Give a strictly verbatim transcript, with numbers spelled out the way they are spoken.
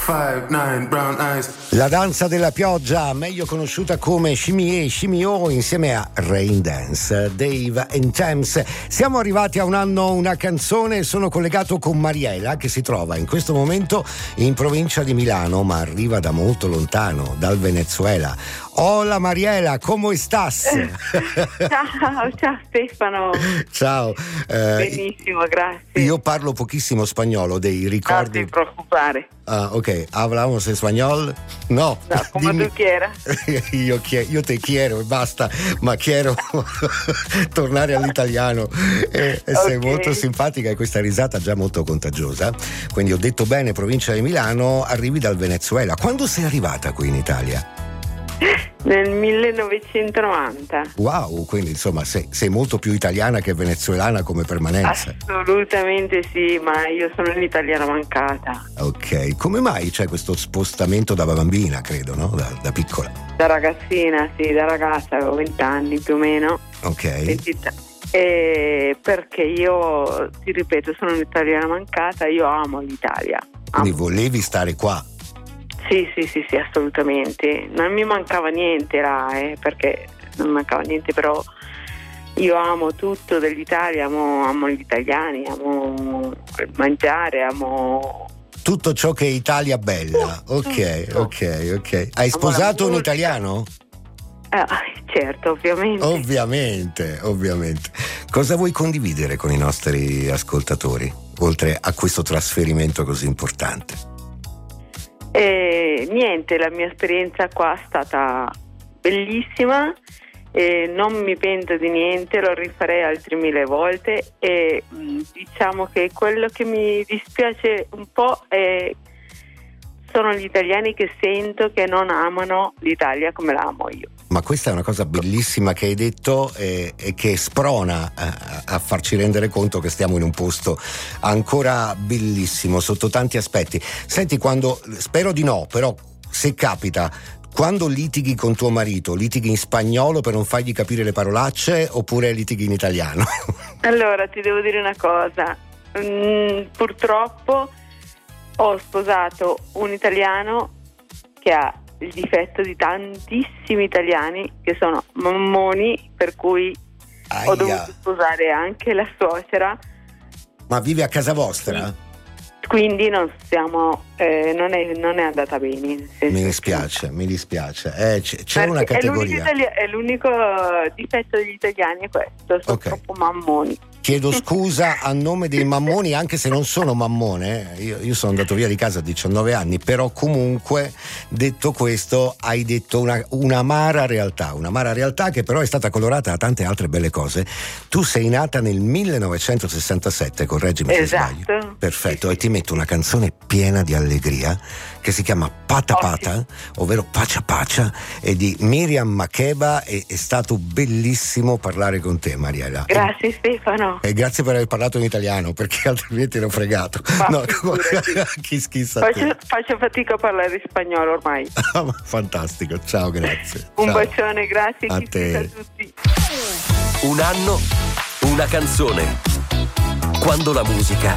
five nine brown eyes. La danza della pioggia, meglio conosciuta come Shimie Shimio, insieme a Rain Dance, Dave and Thames. Siamo arrivati a un anno, una canzone. Sono collegato con Mariela, che si trova in questo momento in provincia di Milano, ma arriva da molto lontano, dal Venezuela. Hola Mariela, ¿cómo estás? Ciao, ciao Stefano. Ciao. Eh, Benissimo, grazie. Io parlo pochissimo spagnolo, dei ricordi. Non ti preoccupare. Ah, ok. ¿Hablamos español? No. No, come Dimmi. tu quieras. Io, io te quiero e basta, ma quiero tornare all'italiano. E, e sei Okay. molto simpatica e questa risata già molto contagiosa. Quindi ho detto bene, provincia di Milano, arrivi dal Venezuela. Quando sei arrivata qui in Italia? Nel millenovecentonovanta. Wow, quindi insomma sei, sei molto più italiana che venezuelana come permanenza. Assolutamente sì, ma io sono un'italiana mancata. Ok, come mai c'è questo spostamento da bambina, credo, no? Da, da piccola. Da ragazzina, sì, da ragazza, avevo vent'anni più o meno. Ok. venti E perché io, ti ripeto, sono un'italiana mancata, io amo l'Italia. Quindi Amo. volevi stare qua. Sì, sì, sì, sì, assolutamente. Non mi mancava niente là, eh, perché non mi mancava niente, però io amo tutto dell'Italia, amo, amo gli italiani, amo il mangiare, amo... Tutto ciò che è Italia bella. Ok, Tutto. ok, ok. Hai Amo sposato la un musica. italiano? Ah, certo, ovviamente. Ovviamente, ovviamente. Cosa vuoi condividere con i nostri ascoltatori, oltre a questo trasferimento così importante? E niente, la mia esperienza qua è stata bellissima, e non mi pento di niente, lo rifarei altri mille volte e mh, diciamo che quello che mi dispiace un po' è sono gli italiani che sento che non amano l'Italia come la amo io. Ma questa è una cosa bellissima che hai detto e, e che sprona a, a farci rendere conto che stiamo in un posto ancora bellissimo sotto tanti aspetti. Senti, quando, spero di no, però se capita, quando litighi con tuo marito, litighi in spagnolo per non fargli capire le parolacce oppure litighi in italiano? Allora, ti devo dire una cosa, mm, purtroppo ho sposato un italiano che ha il difetto di tantissimi italiani che sono mammoni, per cui Aia. ho dovuto sposare anche la suocera. Ma vive a casa vostra? Quindi non siamo, eh, non, è, non è andata bene. nel senso Mi che- dispiace, mi dispiace. Eh, c- c'è Perché una È l'unico, categoria. itali- è l'unico difetto degli italiani è questo, sono Ok. troppo mammoni. Chiedo scusa a nome dei mammoni, anche se non sono mammone. eh. Io, io sono andato via di casa a diciannove anni, però comunque, detto questo, hai detto una, un'amara realtà, un'amara realtà che però è stata colorata da tante altre belle cose. Tu sei nata nel millenovecentosessantasette, correggimi se Esatto. sbaglio. Perfetto, Sì, e ti metto una canzone piena di allegria che si chiama Pata Oh, Pata, ovvero Pacia Pacia, è di Miriam Makeba e è stato bellissimo parlare con te, Mariela. Grazie Stefano. E grazie per aver parlato in italiano, perché altrimenti l'ho fregato. Ma No, figurati. chi schissa a te. Faccio, faccio fatica a parlare spagnolo ormai. Ah, ma fantastico, ciao, grazie. Un Ciao. bacione, grazie A chi te. a tutti. Un anno, una canzone. Quando la musica